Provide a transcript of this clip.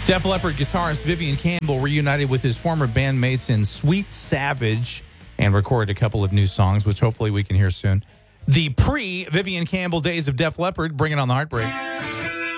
Def Leppard guitarist Vivian Campbell reunited with his former bandmates in Sweet Savage and recorded a couple of new songs, which hopefully we can hear soon. The pre-Vivian Campbell days of Def Leppard, Bring It On the Heartbreak.